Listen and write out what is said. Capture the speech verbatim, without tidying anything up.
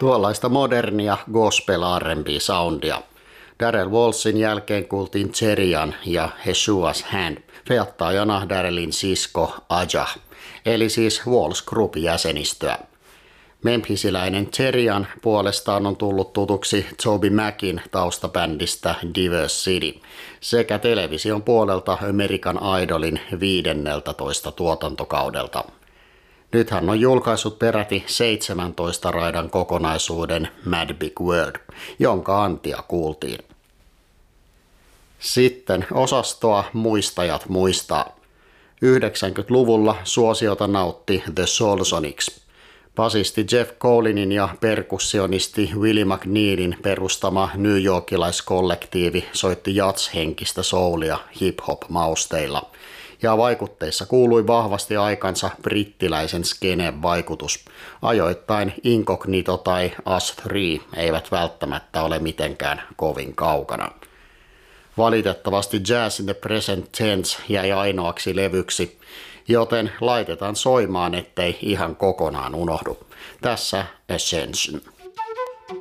Tuollaista modernia gospel R and B-soundia. Darrell Wallsin jälkeen kuultiin Cherian ja Yeshua's Hand, feattaajana Darrellin sisko Ajah, eli siis Walls Group jäsenistöä. Memphisiläinen Cherian puolestaan on tullut tutuksi Toby Macin taustabändistä Diversity sekä television puolelta American Idolin viidenneltätoista tuotantokaudelta. Nyt hän on julkaissut peräti seitsemäntoista raidan kokonaisuuden Mad Big World, jonka antia kuultiin. Sitten osastoa muistajat muistaa. yhdeksänkymmentäluvulla suosiota nautti The Soulsonics. Basisti Jeff Collinin ja perkussionisti Willie McNeilin perustama newyorkilaiskollektiivi soitti jazz-henkistä soulia hip-hop-mausteilla. Ja vaikutteissa kuului vahvasti aikansa brittiläisen skeneen vaikutus. Ajoittain Incognito tai Us Three eivät välttämättä ole mitenkään kovin kaukana. Valitettavasti Jazz in the Present Tense jäi ainoaksi levyksi, joten laitetaan soimaan, ettei ihan kokonaan unohdu. Tässä Ascension.